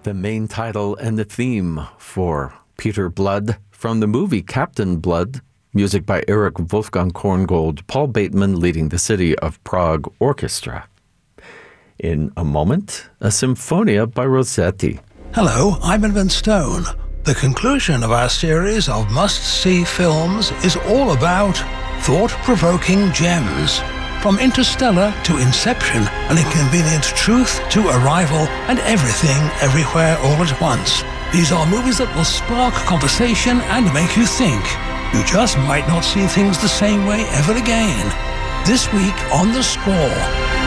the main title and the theme for Peter Blood from the movie Captain Blood, music by Erich Wolfgang Korngold, Paul Bateman leading the City of Prague Orchestra. In a moment, a Symphonia by Rossetti. Hello, I'm Edmund Stone. The conclusion of our series of must-see films is all about thought-provoking gems. From Interstellar to Inception, an inconvenient truth to Arrival, and everything, everywhere, all at once. These are movies that will spark conversation and make you think. You just might not see things the same way ever again. This week on The Score.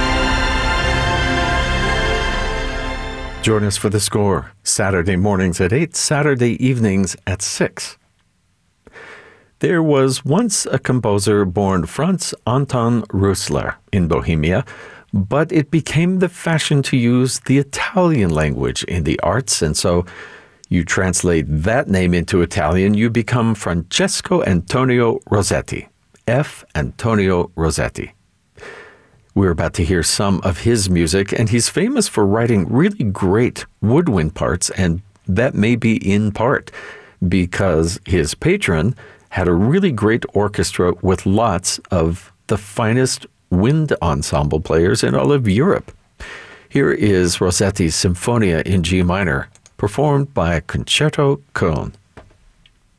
Join us for The Score, Saturday mornings at 8, Saturday evenings at 6. There was once a composer born Franz Anton Rüssler in Bohemia, but it became the fashion to use the Italian language in the arts, and so you translate that name into Italian, you become Francesco Antonio Rossetti, F. Antonio Rossetti. We're about to hear some of his music, and he's famous for writing really great woodwind parts, and that may be in part because his patron had a really great orchestra with lots of the finest wind ensemble players in all of Europe. Here is Rossetti's Symphonia in G minor, performed by Concerto Köln.